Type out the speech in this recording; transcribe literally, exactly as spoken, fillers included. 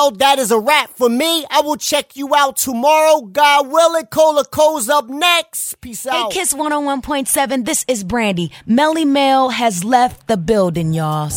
Well, that is a wrap for me. I will check you out tomorrow. God willing, Cola Co's up next. Peace out. Hey, Kiss one oh one point seven, this is Brandy. Melly Mel has left the building, y'all.